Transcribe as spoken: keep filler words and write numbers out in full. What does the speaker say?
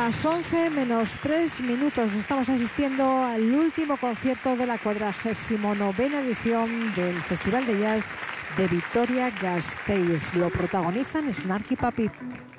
Las once menos tres minutos. Estamos asistiendo al último concierto de la cuadragésimo novena edición del Festival de Jazz de Vitoria-Gasteiz. Lo protagonizan Snarky Puppy.